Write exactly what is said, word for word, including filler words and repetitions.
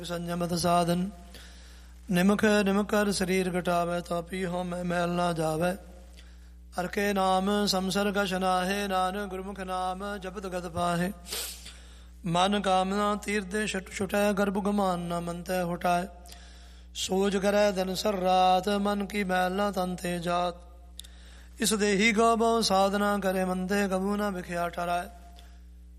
ਸੰਜਮਤ ਸਾਧਨ ਨਿਮਖ ਨਿਮਕਰ ਸਰੀਰ ਘਟਾਵੇ ਤਾਂ ਪੀਹੋ ਮੈਂ ਮੈਲ ਨਾ ਜਾਵੇ। ਹਰ ਕੇ ਨਾਮ ਸੰਸਰਗ ਸ਼ਨਾਹੇ ਨਾਨਕ ਗੁਰਮੁਖ ਨਾਮ ਜਪਤ ਗਤ ਪਾਹੇ। ਮਨ ਕਾਮਨਾ ਤੀਰਦੇ ਛਟ ਛੁਟੈ ਗਰਭ ਗਮਾਨ ਨਾ ਮੰਤੈ ਹੁਟਾਏ। ਸੋਜ ਕਰੈ ਦਿਨ ਸਰ ਰਾਤ ਮਨ ਕੀ ਮੈਲ ਨਾ ਤਨ ਤੇ ਜਾਤ। ਇਸ ਦੇਹੀ ਗੋ ਬਹੁ ਸਾਧਨਾ ਕਰੇ ਮੰਦੇ ਕਬੂ ਨਾ ਵਿਖਿਆ ਠਰਾਏ।